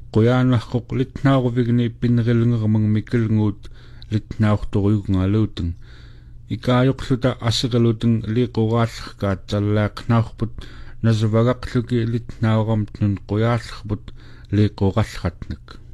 quyaanarqoq litnaaruvigni pinnerilngermang mikkelnguut litnaartoruyugngaluuteng ikaajoqluta asseqaluteng liiquraallерkaat tallaaqnaarput nasuvagaqluki litnaaramtnun quyaallerput liiqurallratnak